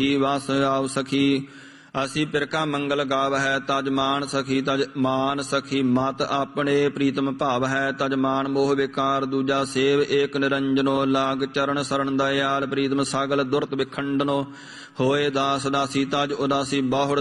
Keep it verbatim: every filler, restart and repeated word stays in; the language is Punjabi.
ਵਸ ਆਉ ਸਖੀ। ਅਸੀਂ ਪਿਰਕਾ ਮੰਗਲ ਗਾਵ ਹੈ ਤਜ ਮਾਨ ਸਖੀ। ਤਜ ਮਾਨ ਸਖੀ ਮਤ ਆਪਣੇ ਪ੍ਰੀਤਮ ਭਾਵ ਹੈ। ਤਜ ਮਾਨ ਮੋਹ ਵਿਕਾਰ ਦੂਜਾ ਸੇਵ ਏਕ ਨਿਰੰਜਨੋ। ਲਾਗ ਚਰਨ ਸਰਣ ਦਇਆਲ ਪ੍ਰੀਤਮ ਸਗਲ ਦੁਰਤ ਵਿਖੰਡਨੋ। ਹੋਏ ਦਾਸ ਦਾਸੀ ਤਜ ਉਦਾਸੀ ਬਹੁੜ